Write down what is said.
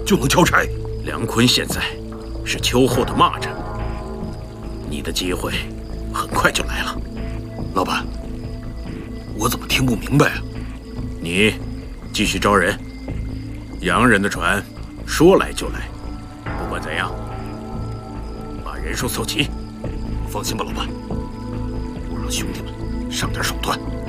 就能交差。 梁坤现在是秋后的蚂蚱，你的机会很快就来了。 老板，我怎么听不明白啊？ 你继续招人，洋人的船说来就来。不管怎样，把人数凑齐。 放心吧，老板，我让兄弟们上点手段。